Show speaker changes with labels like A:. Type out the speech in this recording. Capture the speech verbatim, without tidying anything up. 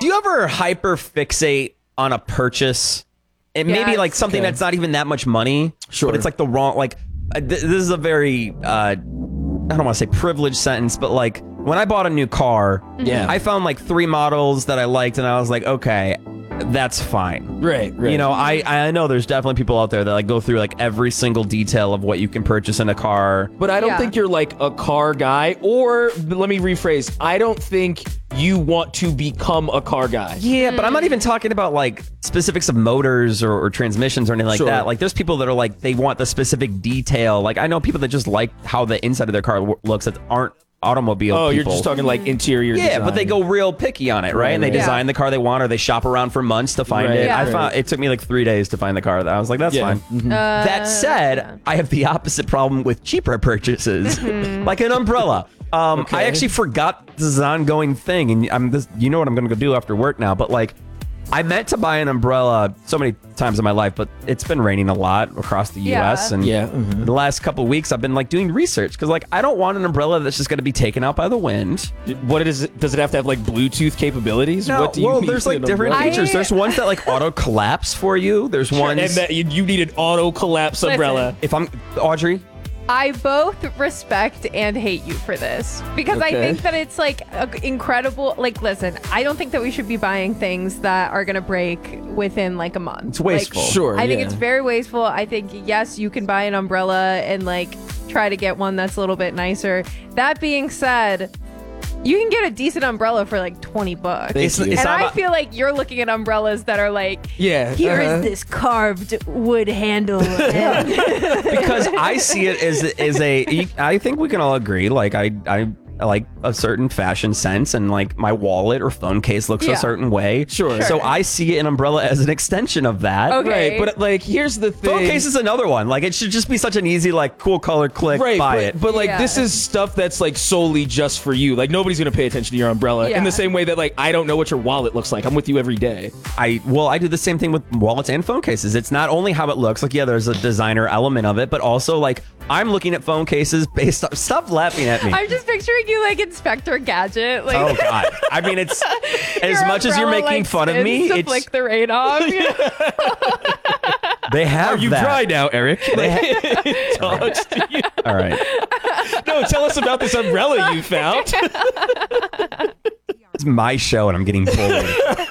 A: Do you ever hyper fixate on a purchase? It may be
B: Yes.
A: like something
C: Okay.
A: that's not even that much money,
C: Sure.
A: but it's like the wrong. Like uh, th- this is a very uh, I don't want to say privileged sentence, but like when I bought a new car,
C: Yeah.
A: I found like three models that I liked, and I was like, okay, that's fine.
C: Right, right.
A: You know, I I know there's definitely people out there that like go through like every single detail of what you can purchase in a car.
C: But I don't
B: Yeah.
C: think you're like a car guy, or let me rephrase. I don't think you want to become a car guy.
A: Yeah, but I'm not even talking about like specifics of motors or, or transmissions or anything like
C: Sure.
A: that. Like, there's people that are like they want the specific detail. Like, I know people that just like how the inside of their car w- looks that aren't automobile.
C: Oh,
A: people.
C: you're just talking like interior
A: Yeah, but they
C: design.
A: go real picky on it, right? And they
C: right.
A: design the car they want, or they shop around for months to find
C: Right,
A: it. I
B: Yeah.
A: found it took me like three days to find the car. I was like, that's
C: Yeah.
A: fine.
C: Mhm.
A: That said, I have the opposite problem with cheaper purchases, like an umbrella. Um,
C: Okay.
A: I actually forgot this is an ongoing thing, and I'm this. You know what I'm going to go do after work now, but like. I meant to buy an umbrella so many times in my life, but it's been raining a lot across the U S
B: Yeah.
A: And
C: Yeah, mhm.
A: the last couple of weeks, I've been like doing research because like I don't want an umbrella that's just going to be taken out by the wind.
C: What is it? Does it have to have like Bluetooth capabilities?
A: No,
C: what do you
A: well,
C: need
A: there's
C: in
A: like
C: an
A: different
C: umbrella?
A: features.
B: I-
A: There's ones that like auto collapse for you. There's ones.
C: And that you, you need an auto collapse umbrella.
A: if I'm Audrey,
B: I both respect and hate you for this because I
C: Okay.
B: think that it's like a incredible. Like, listen, I don't think that we should be buying things that are gonna break within like a month.
A: It's wasteful.
B: Like,
C: Sure,
B: I think
C: yeah.
B: it's very wasteful. I think yes, you can buy an umbrella and like try to get one that's a little bit nicer. That being said, you can get a decent umbrella for like twenty bucks.
C: Thank
A: It's-
C: you.
A: it's
B: and
A: not
B: I
A: about-
B: feel like you're looking at umbrellas that are like,
C: Yeah,
B: here is
C: uh-huh.
B: this carved wood handle. and
A: because I see it as as a. I think we can all agree. Like I I. I like a certain fashion sense, and like my wallet or phone case looks
B: Yeah.
A: a certain way.
C: Sure.
A: So I see an umbrella as an extension of that.
B: Okay.
C: Right, but like here's the thing.
A: Phone case is another one. Like it should just be such an easy, like cool color click,
C: Right,
A: buy
C: but,
A: it.
C: but like
B: Yeah.
C: this is stuff that's like solely just for you. Like nobody's gonna pay attention to your umbrella
B: Yeah.
C: in the same way that like I don't know what your wallet looks like. I'm with you every day.
A: I well, I do the same thing with wallets and phone cases. It's not only how it looks. Like, yeah, there's a designer element of it, but also like I'm looking at phone cases based on. Stop laughing at me.
B: I'm just picturing you like Inspector Gadget. Like,
A: Oh God! I mean, it's as
B: your
A: much as you're
B: umbrella,
A: making
B: like,
A: fun of
B: spins
A: me.
B: to
A: It's
B: flick the rain off. You know?
A: they have
C: You
A: that.
C: dry now, Eric.
A: They ha-
C: Talks to you.
A: All right.
C: No, tell us about this umbrella you found.
A: It's my show, and I'm getting bullied.